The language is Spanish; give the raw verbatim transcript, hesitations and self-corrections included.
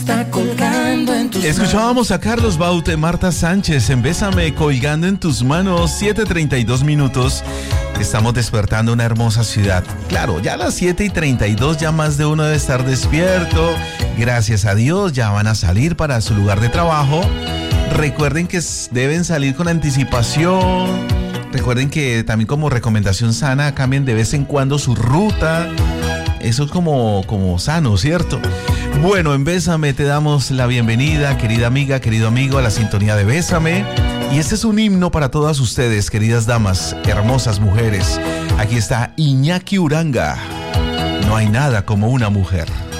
Está colgando en tus Escuchábamos a Carlos Baute, Marta Sánchez en Bésame, colgando en tus manos, siete treinta y dos minutos. Estamos despertando una hermosa ciudad. Claro, ya a las siete y treinta y dos ya más de uno debe estar despierto. Gracias a Dios, ya van a salir para su lugar de trabajo. Recuerden que deben salir con anticipación. Recuerden que también como recomendación sana, cambien de vez en cuando su ruta. Eso es como, como sano, ¿cierto? Bueno, en Bésame te damos la bienvenida, querida amiga, querido amigo, a la sintonía de Bésame. Y este es un himno para todas ustedes, queridas damas, hermosas mujeres. Aquí está Iñaki Uranga. No hay nada como una mujer.